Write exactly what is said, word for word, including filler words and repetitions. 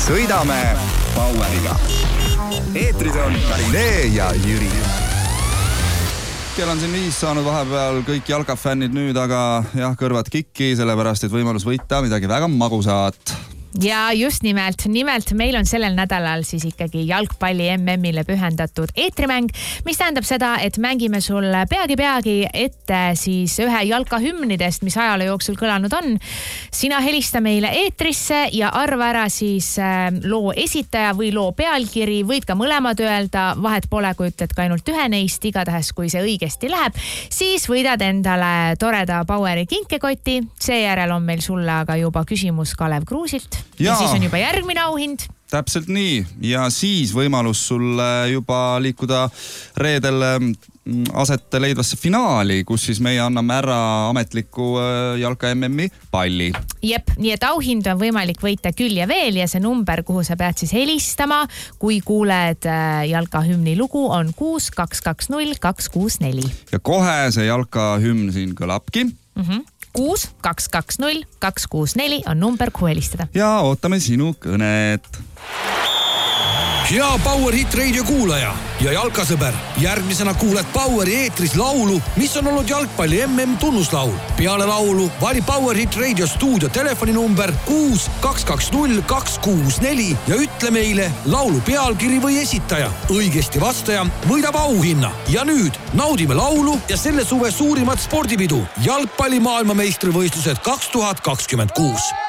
sõidame Poweriga. Eetris on Karinee ja Jüri. Kell on siin viis saanud vahepeal kõik jalkafännid nüüd, aga jah, kõrvad kikki, sellepärast, et võimalus võita midagi väga magusat. Ja just nimelt, nimelt meil on sellel nädalal siis ikkagi jalgpalli M M-ile pühendatud eetrimäng, mis tähendab seda, et mängime sul peagi-peagi ette siis ühe jalkahümnidest, mis ajaloo jooksul kõlanud on. Sina helista meile eetrisse ja arva ära siis loo esitaja või loo pealkiri, võid ka mõlemad öelda, vahet pole, kui ütled ka ainult ühe neist, igatahes kui see õigesti läheb, siis võidad endale toreda Poweri kinkekoti, seejärel on meil sulle aga juba küsimus Kalev Kruusilt. Ja, ja siis on juba järgmine auhind. Täpselt nii. Ja siis võimalus sulle juba liikuda reedel aset leidvasse finaali, kus siis meie anname ära ametliku jalka M M-i palli. Jep, nii et auhind on võimalik võita küll ja veel ja see number, kuhu sa pead siis helistama, kui kuuled jalkahümni lugu, on kuus kaks kaks null kaks kuus neli. Ja kohe see jalkahümn siin kõlabki. Mhm. kuus kaks kaks null kaks kuus neli on number, kuhu helistada. Ja ootame sinu kõnet. Hea Power Hit Radio kuulaja ja jalkasõber. Järgmisena kuuled Poweri eetris laulu, mis on olnud jalgpalli M M tunnuslaul. Peale laulu vali Power Hit Radio stuudio telefoninumber kuus kaks kaks null kaks kuus neli ja ütle meile laulu pealkiri või esitaja. Õigesti vastaja võidab auhinna. Ja nüüd naudime laulu ja selle suve suurimat spordipidu. Jalgpalli maailmameistrivõistlused kaks tuhat kakskümmend kuus.